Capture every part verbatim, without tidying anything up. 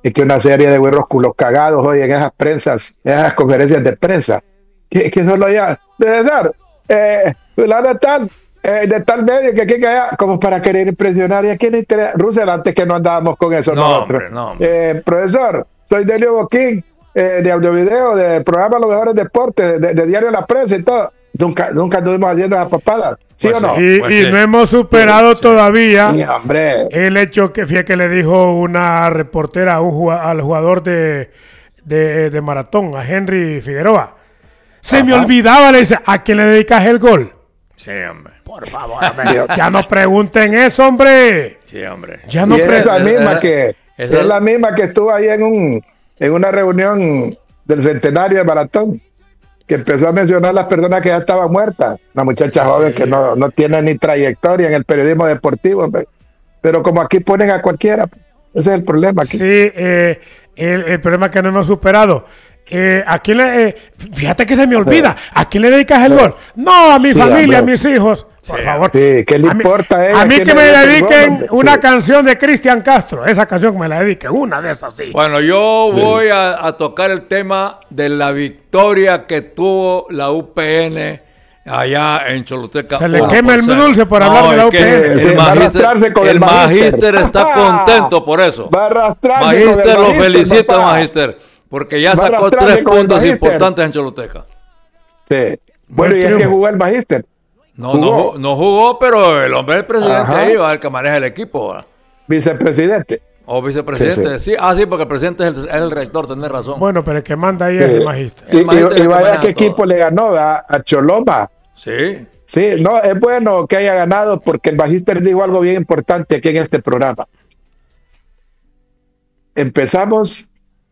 es que una serie de güeros culos cagados hoy en esas prensas, en esas conferencias de prensa, que, que solo ya, de verdad, eh, la de tal, eh, de tal medio que aquí que allá, como para querer impresionar, y aquí en interés, Russell, antes que no andábamos con eso no, nosotros. Hombre, no, hombre. Eh, profesor, soy Delio Boquín, eh, de Audiovideo, del programa Los Mejores Deportes, de, de Diario La Prensa y todo. Nunca, nunca estuvimos haciendo esas papadas, ¿sí Pues o no? sí. Y, Pues y sí. no hemos superado Sí, sí. todavía Sí, hombre. el hecho que fíjate que le dijo una reportera a un jugua- al jugador de, de, de maratón, a Henry Figueroa. Se me Ajá. olvidaba, le dice, ¿a quién le dedicas el gol? Sí, hombre. Por favor, hombre, ya no pregunten eso, hombre. Sí, hombre. Ya no Y es pre- esa misma eh, que esa- es la misma que estuvo ahí en un en una reunión del centenario de maratón, que empezó a mencionar las personas que ya estaban muertas, una muchacha Sí. joven que no, no tiene ni trayectoria en el periodismo deportivo, hombre. Pero como aquí ponen a cualquiera, ese es el problema aquí. Sí, eh, el, el problema es que no hemos superado. Eh, ¿a quién le, eh, fíjate que se me olvida. ¿A quién le dedicas el gol? No, a mi Sí, familia, hombre. a mis hijos. Por Sí, favor. Sí, ¿qué le A mí- importa a ella A mí quién que le me dedica el gol, dediquen hombre? una Sí. canción de Cristian Castro. Esa canción que me la dediquen. Una de esas, sí. Bueno, yo voy a, a tocar el tema de la victoria que tuvo la U P N allá en Choluteca. Se le uno quema por el cero. dulce por hablar de la es U P N. que Sí, El va a magíster, arrastrarse con el el magíster. magíster está contento por eso. Va a arrastrarse con el Magíster, lo magíster, felicito, papá. magíster, porque ya Va a sacó arrastrarse tres con el puntos magíster. importantes en Choluteca. Sí. Bueno, y es que triunfo. jugó el magíster. No, no, Jugó. ju- no jugó, pero el hombre del presidente Ajá. ahí va el que maneja el equipo, ¿verdad? Vicepresidente. O vicepresidente. Sí, Sí, ah, sí, porque el presidente es el, es el rector, tenés razón. Bueno, pero el que manda ahí es Sí. el magíster. Y, El magíster es y- y el que vaya maneja qué todo. equipo le ganó a, a Choloma. Sí. Sí, no, es bueno que haya ganado porque el magíster dijo algo bien importante aquí en este programa. Empezamos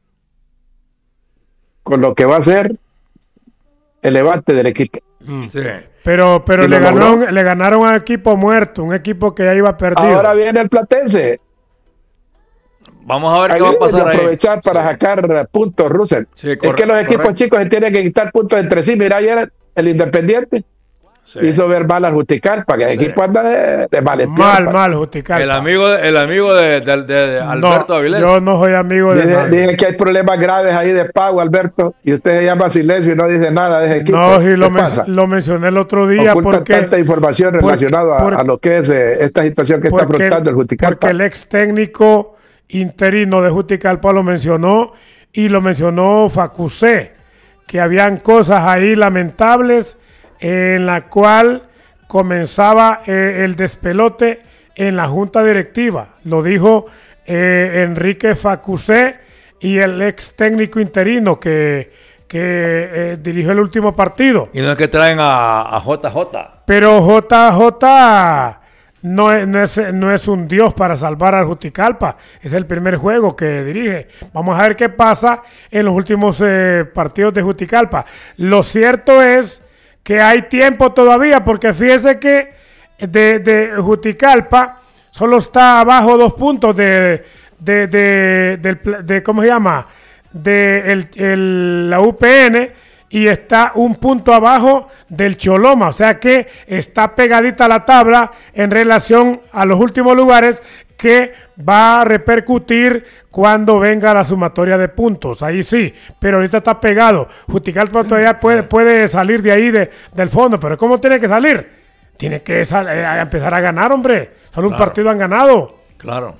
con lo que va a ser el levante del equipo. Sí. Pero, pero ¿Y le, lo logró? ganaron, le ganaron a un equipo muerto, un equipo que ya iba perdido. Ahora viene el Platense. Vamos a ver Ahí qué va a deben de pasar ahí. aprovechar para Sí. sacar puntos, Russell. Sí, es corre- que los equipos correcto. chicos se tienen que quitar puntos entre sí. Mira, ayer el Independiente Sí. hizo ver mal al Juticalpa, que el Sí. equipo anda de, de mal en mal, tierra. mal, Justical. El amigo, el amigo de, de- de- de Alberto no, Avilés. yo no soy amigo de Dije, nadie. dije que hay problemas graves ahí de pago, Alberto, y usted se llama silencio y no dice nada de ese equipo. No, sí, ¿Qué lo, men- pasa? lo mencioné el otro día Ocultan porque, tanta información porque- relacionada a- porque- a, lo que es eh, esta situación que está porque, afrontando el Juticalpa. porque el ex técnico interino de Juticalpa lo mencionó y lo mencionó Facusé, que habían cosas ahí lamentables en la cual comenzaba eh, el despelote en la junta directiva. Lo dijo eh, Enrique Facusé y el ex técnico interino que, que eh, dirigió el último partido. Y no es que traen a, a J J. Pero J J no es, no, es, no es un dios para salvar al Juticalpa. Es el primer juego que dirige. Vamos a ver qué pasa en los últimos eh, partidos de Juticalpa. Lo cierto es que hay tiempo todavía, porque fíjese que de, de Juticalpa solo está abajo dos puntos de, de, de, del pla- de ¿cómo se llama? De el, el- la U P N, y está un punto abajo del Choloma, o sea que está pegadita a la tabla en relación a los últimos lugares, que va a repercutir cuando venga la sumatoria de puntos. Ahí sí, pero ahorita está pegado. Juticalpa todavía puede, puede salir de ahí de, del fondo, pero ¿cómo tiene que salir? Tiene que sal- eh, a empezar a ganar, hombre. Solo un Claro. partido han ganado. Claro.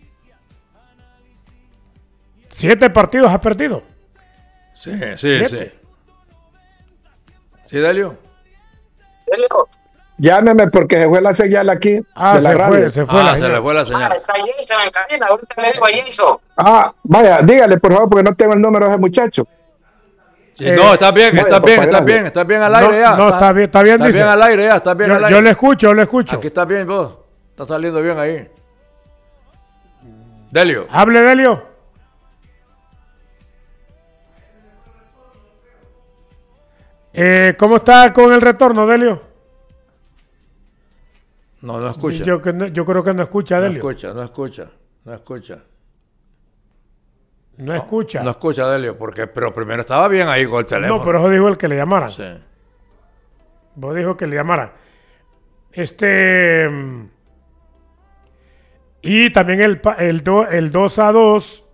Siete partidos ha perdido. Sí, sí, Siete. sí. ¿Sí, Delio? Llámeme porque se fue la señal aquí Ah, de la se radio. fue, se fue Ah, la se señal. le fue la señal. Ah, está Jason en cabina, ahorita le digo a Jason. Ah, vaya, dígale por favor porque no tengo el número de ese muchacho. Sí, Eh, no, está bien, bueno, está bien, papá, está gracias. bien, está bien al No, aire ya. no, está bien, está bien, Está dice. bien al aire ya, está bien al Yo, aire. yo le escucho, yo le escucho. Aquí está bien vos. Está saliendo bien ahí. Delio. Hable, Delio. Eh, ¿Cómo está con el retorno, Delio? No, no escucha. Yo, que no- yo creo que no escucha, No Delio. escucha, no escucha, no escucha. No escucha. No escucha, Delio, porque, pero primero estaba bien ahí con el teléfono. No, pero eso dijo el que le llamaran. Sí. Vos dijo que le llamaran. Este. mm, Y también el, pa- el, do- el dos a dos